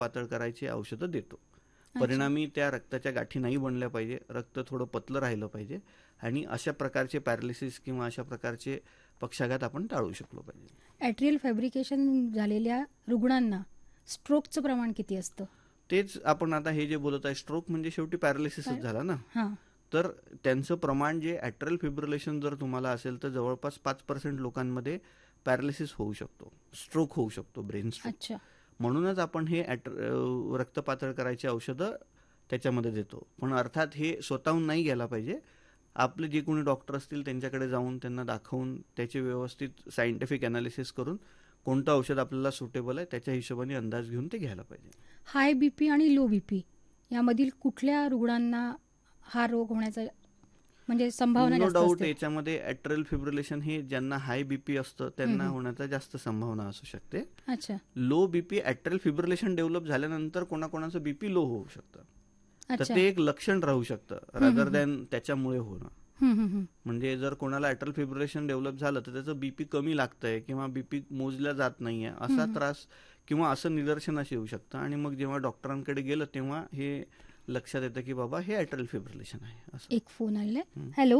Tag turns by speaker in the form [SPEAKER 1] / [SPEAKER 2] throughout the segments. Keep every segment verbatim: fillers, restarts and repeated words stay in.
[SPEAKER 1] पातळ करायची औषधं देतो. परिणामी त्या रक्ताच्या गाठी नाही बनल्या पाहिजे, रक्त थोडं पतलं राहिलं पाहिजे आणि अशा प्रकारचे पॅरालिसिस किंवा अशा प्रकारचे पक्षाघात आपण टाळू शकलो पाहिजे.
[SPEAKER 2] ॲट्रियल फॅब्रिकेशन झालेल्या रुग्णांना स्ट्रोकचं प्रमाण किती असतं?
[SPEAKER 1] तेच आपण आता हे जे बोलत आहे, स्ट्रोक म्हणजे शेवटी पॅरालिसिसच झाला ना.
[SPEAKER 2] हां.
[SPEAKER 1] तर त्यांचं प्रमाण जे ॲट्रियल फिब्रिलेशन जर तुम्हाला असेल तर जवळपास पाच पर्सेंट लोकांमध्ये पॅरालिसिस होऊ शकतो, स्ट्रोक होऊ शकतो, ब्रेन स्ट्रोक.
[SPEAKER 2] अच्छा.
[SPEAKER 1] म्हणूनच आपण हे रक्त पातळ करायची औषधं त्याच्यामध्ये देतो. पण अर्थात हे स्वतःहून नाही घ्यायला पाहिजे. आपले जे कोणी डॉक्टर असतील त्यांच्याकडे जाऊन त्यांना दाखवून त्याचे व्यवस्थित सायंटिफिक ॲनालिसिस करून कोणतं औषध आपल्याला सुटेबल आहे त्याच्या हिशोबाने अंदाज घेऊन ते घ्यायला पाहिजे.
[SPEAKER 2] हाय बीपी आणि लो बीपी यामधील कुठल्या रुग्णांना हा रोग होण्याचा म्हणजे संभावना
[SPEAKER 1] नो
[SPEAKER 2] जास्त
[SPEAKER 1] डाऊट
[SPEAKER 2] असते?
[SPEAKER 1] याच्यामध्ये ॲट्रियल फिब्रिलेशन हे ज्यांना हाय बीपी असतं त्यांना होण्याचा जास्त संभावना असू शकते.
[SPEAKER 2] अच्छा.
[SPEAKER 1] Low BP atrial fibrillation develop झाल्यानंतर कोणाकोणाचं बीपी लो होऊ शकतं. तर
[SPEAKER 2] अच्छा.
[SPEAKER 1] ते एक लक्षण राहू शकतं रादर दॅन त्याच्यामुळे होणं.
[SPEAKER 2] हम्म, हम्म, हम्म.
[SPEAKER 1] म्हणजे जर कोणाला ॲट्रियल फिब्रिलेशन डेव्हलप झालं तर त्याचं बीपी कमी लागतंय किंवा बीपी मोजल्या जात नाहीये असा त्रास किंवा असं निदर्शनास येऊ शकतं आणि मग जेव्हा डॉक्टरांकडे गेलं तेव्हा हे लक्षात येतं की बाबा हे ॲट्रियल फिब्रिलेशन आहे. असं.
[SPEAKER 2] एक फोन आलेला. हॅलो.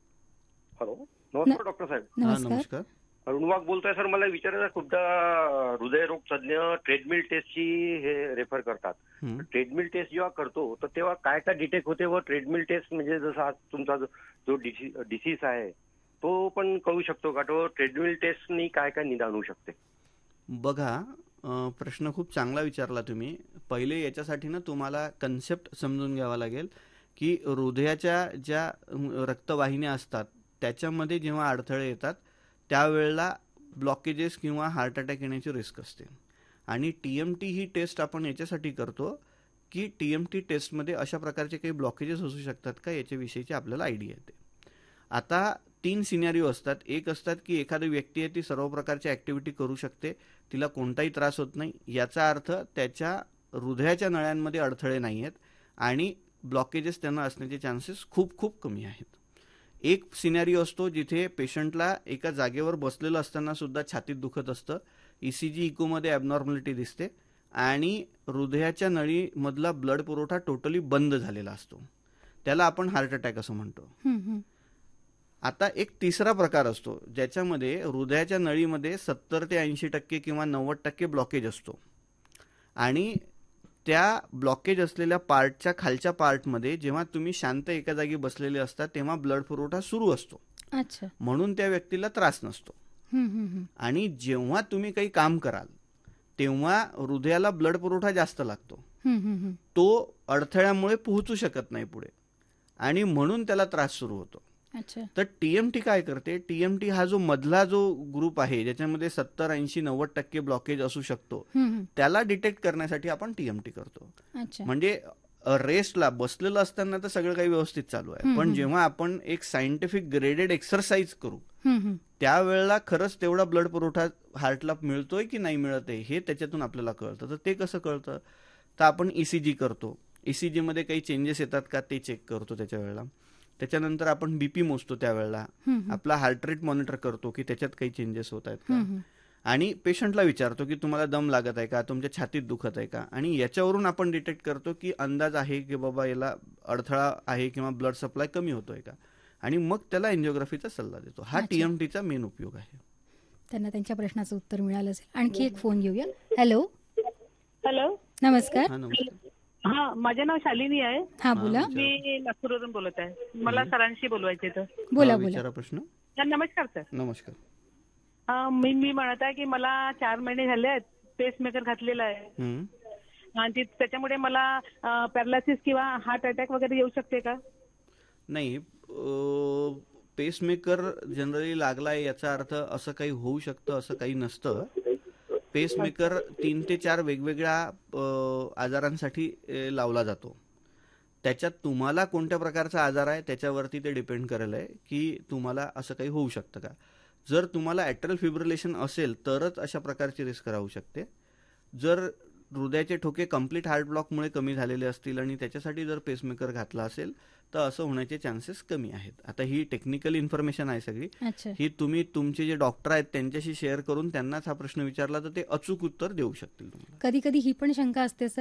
[SPEAKER 3] हॅलो, नमस्कार डॉक्टर साहेब.
[SPEAKER 1] हा,
[SPEAKER 2] नमस्कार.
[SPEAKER 1] नमस्कार.
[SPEAKER 3] अरुण वाघ बोलतोय सर. मला विचारायचं खूपदा हृदयरोग तज्ञ ट्रेडमिल टेस्टची हे रेफर करतात. ट्रेडमिल टेस्ट जेव्हा करतो तर तेव्हा काय काय डिटेक्ट होते व ट्रेडमिल टेस्ट म्हणजे जसा तुमचा जो डिसीज आहे तो पण कळू शकतो का? तो ट्रेडमिल टेस्टनी काय काय निदान होऊ शकते?
[SPEAKER 1] बघा, प्रश्न खूप चांगला विचारला तुम्ही. पहिले याच्यासाठी ना तुम्हाला कन्सेप्ट समजून घ्यावा लागेल की हृदयाच्या ज्या रक्तवाहिन्या असतात त्याच्यामध्ये जेव्हा अडथळे येतात त्यावेळेला ब्लॉकेजेस किंवा हार्ट अटॅक येण्याची रिस्क असते. आणि टी एम टी ही टेस्ट आपण याच्यासाठी करतो की टी एम टी टेस्टमध्ये अशा प्रकारचे काही ब्लॉकेजेस असू शकतात का याच्याविषयीची आपल्याला आयडिया येते. आता तीन सिनॅरिओ असतात. एक असतात की एखादी व्यक्ती आहे ती सर्व प्रकारच्या ॲक्टिव्हिटी करू शकते, तिला कोणताही त्रास होत नाही, याचा अर्थ त्याच्या हृदयाच्या नळ्यांमध्ये अडथळे नाही आहेत आणि ब्लॉकेजेस त्यांना असण्याचे चान्सेस खूप खूप कमी आहेत. एक सिनॅरिओ असतो जिथे पेशंटला एका जागेवर बसलेलं असताना सुद्धा छातीत दुखत असतं, ईसीजी इकोमध्ये ॲबनॉर्मॅलिटी दिसते आणि हृदयाच्या नळीमधला ब्लड पुरवठा टोटली बंद झालेला असतो. त्याला आपण हार्ट अटॅक असं म्हणतो. आता एक तिसरा प्रकार असतो ज्याच्यामध्ये हृदयाच्या नळीमध्ये सत्तर ते ऐंशी टक्के किंवा नव्वद टक्के ब्लॉकेज असतो आणि त्या ब्लॉकेज असलेल्या पार्टच्या खालच्या पार्टमध्ये जेव्हा तुम्ही शांत एका जागी बसलेले असता तेव्हा ब्लड पुरवठा सुरू असतो.
[SPEAKER 2] अच्छा.
[SPEAKER 1] म्हणून त्या व्यक्तीला त्रास नसतो. आणि जेव्हा तुम्ही काही काम कराल तेव्हा हृदयाला ब्लड पुरवठा जास्त लागतो, तो अडथळ्यामुळे पोहोचू शकत नाही पुढे आणि म्हणून त्याला त्रास सुरू होतो.
[SPEAKER 2] अच्छा.
[SPEAKER 1] तर टीएमटी काय करते? टीएमटी हा जो मधला जो ग्रुप आहे ज्याच्यामध्ये सत्तर ऐंशी नव्वद टक्के ब्लॉकेज असू शकतो त्याला डिटेक्ट करण्यासाठी आपण टीएमटी करतो. म्हणजे रेस्टला बसलेलं असताना तर सगळं काही व्यवस्थित चालू आहे, पण जेव्हा आपण एक सायंटिफिक ग्रेडेड एक्सरसाइज करू त्यावेळेला खरंच तेवढा ब्लड पुरवठा हार्टला मिळतोय की नाही मिळत आहे हे त्याच्यातून आपल्याला कळतं. तर ते कसं कळतं? तर आपण ईसीजी करतो, ईसीजी मध्ये काही चेंजेस येतात का ते चेक करतो त्याच्या वेळेला. त्याच्यानंतर आपण बीपी मोजतो, त्यावेळेला आपला हार्ट रेट मॉनिटर करतो की त्याच्यात काही चेंजेस होत आहेत का, आणि पेशंटला विचारतो की तुम्हाला दम लागत आहे का, तुमच्या छातीत दुखत आहे का, आणि याच्यावरून आपण डिटेक्ट करतो की अंदाज आहे की बाबा याला अडथळा आहे किंवा ब्लड सप्लाय कमी होतोय का, आणि मग त्याला एन्जिओग्राफीचा सल्ला देतो. हा टीएमटीचा मेन उपयोग आहे.
[SPEAKER 2] त्यांना त्यांच्या प्रश्नाचं उत्तर मिळालं असेल. आणखी एक फोन घेऊया. हॅलो.
[SPEAKER 4] हॅलो,
[SPEAKER 2] नमस्कार.
[SPEAKER 1] हा, नमस्कार.
[SPEAKER 4] हा, माझे नाव शालिनी आहे.
[SPEAKER 2] हा, बोला.
[SPEAKER 4] मी नागपूरवरून बोलत आहे. मला सरांशी बोलवायचे तर.
[SPEAKER 2] बोला
[SPEAKER 1] हा,
[SPEAKER 2] बोला.
[SPEAKER 1] विचारा प्रश्न.
[SPEAKER 4] नमस्कार सर.
[SPEAKER 1] नमस्कार.
[SPEAKER 4] हा, मी मी म्हणत आहे की मला चार महिने झाले आहेत पेसमेकर घातलेला आहे आणि त्याच्यामुळे मला पॅरालिसिस किंवा हार्ट अटॅक वगैरे येऊ शकते का?
[SPEAKER 1] नाही, पेसमेकर जनरली लागलाय याचा अर्थ असं काही होऊ शकतं असं काही नसतं. पेसमेकर तीन ते चार वेगवेगळ्या आजारांसाठी लावला जातो. त्याच्यात तुम्हाला कोणत्या प्रकारचा आजार आहे त्याच्यावरती ते डिपेंड करेल आहे की तुम्हाला असं काही होऊ शकतं का. जर तुम्हाला ॲट्रियल फिब्रिलेशन असेल तरच अशा प्रकारची रिस्क राहू शकते. जर हृदयाचे ठोके कम्प्लीट हार्ट ब्लॉकमुळे कमी झालेले असतील आणि त्याच्यासाठी जर पेसमेकर घातला असेल तर असं होण्याचे चान्सेस कमी आहेत. आता ही टेक्निकल इन्फॉर्मेशन आहे सगळी,
[SPEAKER 2] अच्छा.
[SPEAKER 1] ही तुम्ही तुमचे जे डॉक्टर आहेत त्यांच्याशी शेअर करून त्यांनाच हा प्रश्न विचारला तर ते अचूक उत्तर देऊ शकतील तुम्हाला.
[SPEAKER 2] कधी कधी ही पण शंका असते सर